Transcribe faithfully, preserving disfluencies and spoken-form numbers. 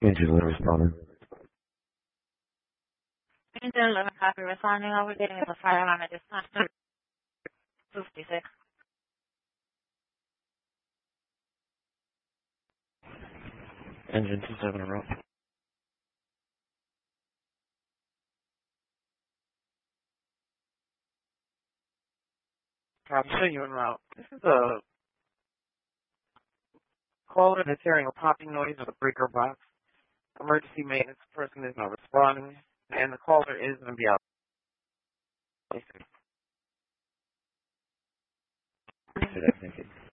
Engine one responding. Engine eleven copy responding over getting a fire alarm at this time. fifty-six. Engine two seven en route. I'll show you en route. This is a caller that's hearing a popping noise of the breaker box. Emergency maintenance person is not responding, and the caller is going to be out. See that, thank you.